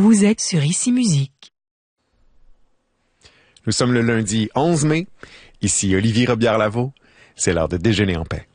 Vous êtes sur Ici Musique. Nous sommes le lundi 11 mai. Ici Olivier Robillard-Lavaux. C'est l'heure de déjeuner en paix.